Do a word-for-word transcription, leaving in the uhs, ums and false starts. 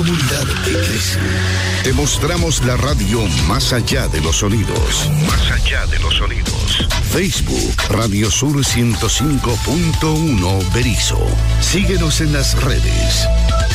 Comunidad que crece. Te mostramos la radio más allá de los sonidos. Más allá de los sonidos. Facebook, Radio Sur ciento cinco punto uno Berisso. Síguenos en las redes.